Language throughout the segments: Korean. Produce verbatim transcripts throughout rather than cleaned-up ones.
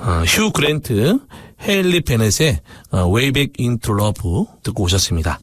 어, 휴 그랜트, 헤일리 베넷의 어, Way Back into Love 듣고 오셨습니다.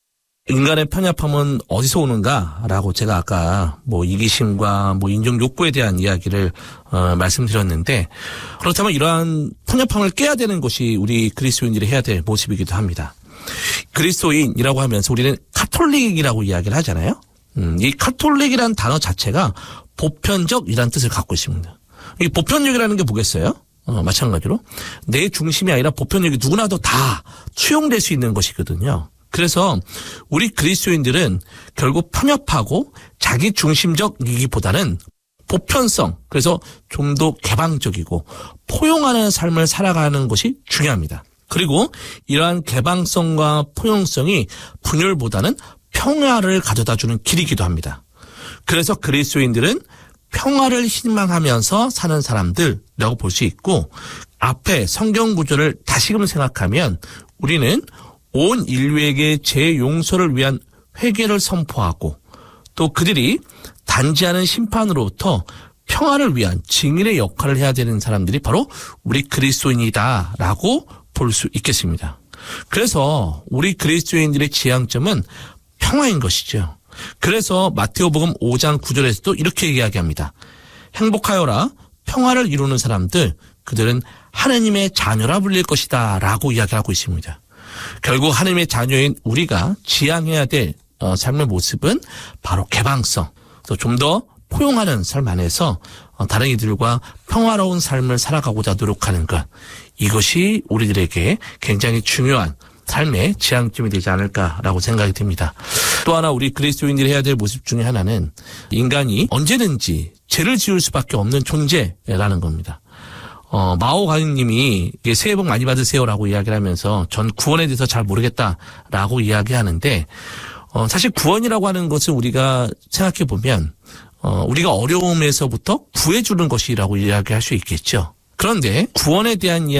인간의 편협함은 어디서 오는가라고 제가 아까 뭐 이기심과 뭐 인정 욕구에 대한 이야기를 어, 말씀드렸는데, 그렇다면 이러한 편협함을 깨야 되는 것이 우리 그리스도인들이 해야 될 모습이기도 합니다. 그리스도인이라고 하면서 우리는 카톨릭이라고 이야기를 하잖아요. 음, 이 카톨릭이라는 단어 자체가 보편적이라는 뜻을 갖고 있습니다. 이 보편적이라는 게 뭐겠어요? 어, 마찬가지로 내 중심이 아니라 보편적이 누구나도 다 수용될 수 있는 것이거든요. 그래서 우리 그리스도인들은 결국 편협하고 자기 중심적이기보다는 보편성, 그래서 좀 더 개방적이고 포용하는 삶을 살아가는 것이 중요합니다. 그리고 이러한 개방성과 포용성이 분열보다는 평화를 가져다주는 길이기도 합니다. 그래서 그리스도인들은 평화를 희망하면서 사는 사람들이라고 볼 수 있고, 앞에 성경 구절을 다시금 생각하면 우리는 온 인류에게 죄 용서를 위한 회개를 선포하고, 또 그들이 단지하는 심판으로부터 평화를 위한 증인의 역할을 해야 되는 사람들이 바로 우리 그리스도인이다라고 볼 수 있겠습니다. 그래서 우리 그리스도인들의 지향점은 평화인 것이죠. 그래서 마태오복음 오 장 구 절에서도 이렇게 이야기합니다. 행복하여라, 평화를 이루는 사람들, 그들은 하느님의 자녀라 불릴 것이다 라고 이야기하고 있습니다. 결국 하느님의 자녀인 우리가 지향해야 될 어, 삶의 모습은 바로 개방성, 또 좀 더 포용하는 삶 안에서 어, 다른 이들과 평화로운 삶을 살아가고자 노력하는 것, 이것이 우리들에게 굉장히 중요한 삶의 지향점이 되지 않을까라고 생각이 듭니다. 또 하나 우리 그리스도인들이 해야 될 모습 중에 하나는 인간이 언제든지 죄를 지을 수밖에 없는 존재라는 겁니다. 어, 마오 가님이 새해 복 많이 받으세요라고 이야기를 하면서 전 구원에 대해서 잘 모르겠다라고 이야기하는데, 어, 사실 구원이라고 하는 것은 우리가 생각해 보면 어, 우리가 어려움에서부터 구해주는 것이라고 이야기할 수 있겠죠. 그런데 구원에 대한 이야기